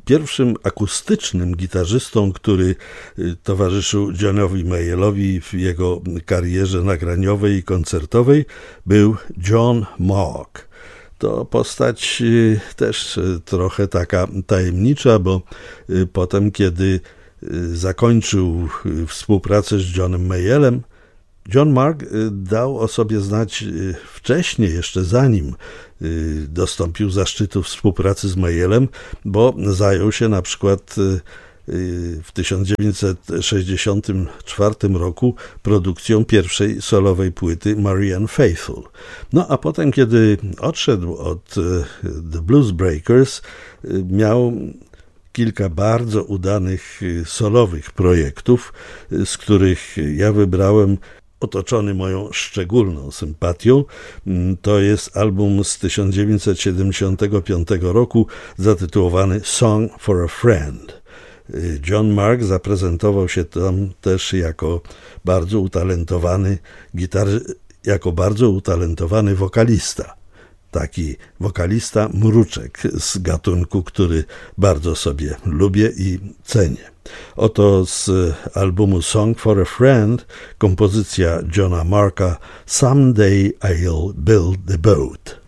pierwszym akustycznym gitarzystą, który towarzyszył Johnowi Mayelowi w jego karierze nagraniowej i koncertowej, był John Mark. To postać też trochę taka tajemnicza, bo potem, kiedy zakończył współpracę z Johnem Mayelem, John Mark dał o sobie znać wcześniej, jeszcze zanim dostąpił zaszczytu współpracy z Mayelem, bo zajął się na przykład w 1964 roku produkcją pierwszej solowej płyty Marianne Faithfull. No a potem, kiedy odszedł od The Blues Breakers, miał kilka bardzo udanych solowych projektów, z których ja wybrałem otoczony moją szczególną sympatią. To jest album z 1975 roku zatytułowany Song for a Friend. John Mark zaprezentował się tam też jako bardzo utalentowany wokalista. Taki wokalista mruczek z gatunku, który bardzo sobie lubię i cenię. Oto z albumu Song for a Friend kompozycja Johna Marka Someday I'll Build the Boat.